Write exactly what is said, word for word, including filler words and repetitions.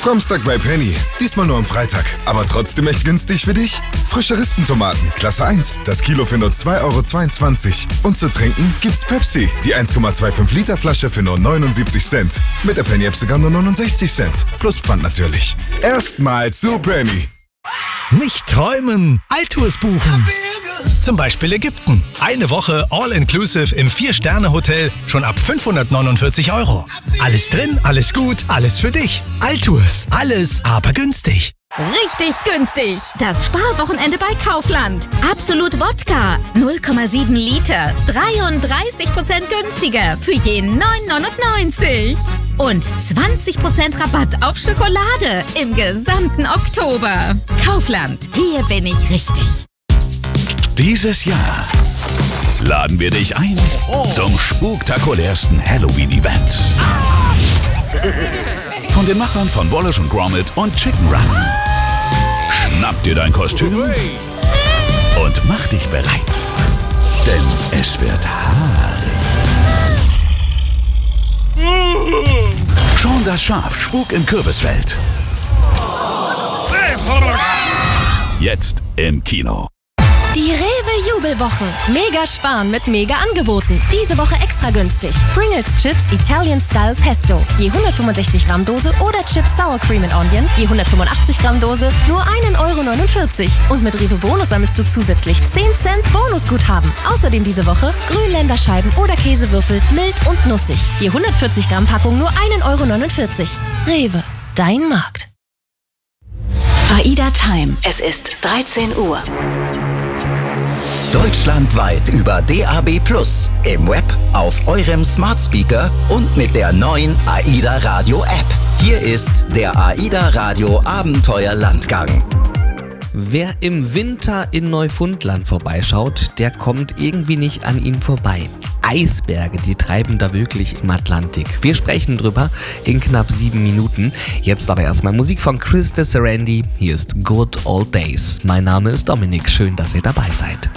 Samstag bei Penny. Diesmal nur am Freitag. Aber trotzdem echt günstig für dich? Frische Rispentomaten, Klasse eins. Das Kilo für nur zwei Euro zweiundzwanzig. Und zu trinken gibt's Pepsi. Die eins Komma fünfundzwanzig Liter Flasche für nur neunundsiebzig Cent. Mit der Penny-App sogar nur neunundsechzig Cent. Plus Pfand natürlich. Erstmal zu Penny. Nicht träumen, Altours buchen. Zum Beispiel Ägypten. Eine Woche All-Inclusive im vier-Sterne-Hotel schon ab fünfhundertneunundvierzig Euro. Alles drin, alles gut, alles für dich. Altours, alles aber günstig. Richtig günstig. Das Sparwochenende bei Kaufland. Absolut Wodka. null Komma sieben Liter. dreiunddreißig Prozent günstiger für je neun neunundneunzig. Und zwanzig Prozent Rabatt auf Schokolade im gesamten Oktober. Kaufland. Hier bin ich richtig. Dieses Jahr laden wir dich ein zum spektakulärsten Halloween-Event. Von den Machern von Wallace und Gromit und Chicken Run. Schnapp dir dein Kostüm und mach dich bereit, denn es wird haarig. Schon das Schaf Spuk im Kürbisfeld. Jetzt im Kino. Die Rewe-Jubelwochen. Mega sparen mit Mega-Angeboten. Diese Woche extra günstig. Pringles Chips Italian Style Pesto. Je hundertfünfundsechzig Gramm Dose oder Chips Sour Cream and Onion. Je hundertfünfundachtzig Gramm Dose. Nur ein Euro neunundvierzig. Und mit Rewe Bonus sammelst du zusätzlich zehn Cent Bonusguthaben. Außerdem diese Woche Grünländerscheiben oder Käsewürfel mild und nussig. Je hundertvierzig Gramm Packung nur ein Euro neunundvierzig. Rewe. Dein Markt. AIDA Time. Es ist dreizehn Uhr. Deutschlandweit über D A B plus, im Web, auf eurem Smart Speaker und mit der neuen AIDA Radio App. Hier ist der AIDA Radio Abenteuer Landgang. Wer im Winter in Neufundland vorbeischaut, der kommt irgendwie nicht an ihm vorbei. Eisberge, die treiben da wirklich im Atlantik. Wir sprechen drüber in knapp sieben Minuten. Jetzt aber erstmal Musik von Chris de Serendi. Hier ist Good Old Days. Mein Name ist Dominik. Schön, dass ihr dabei seid.